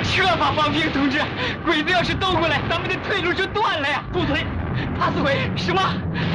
设法放平，同志。鬼子要是斗过来，咱们的退路就断了呀！ 住嘴！怕死鬼！ 什么？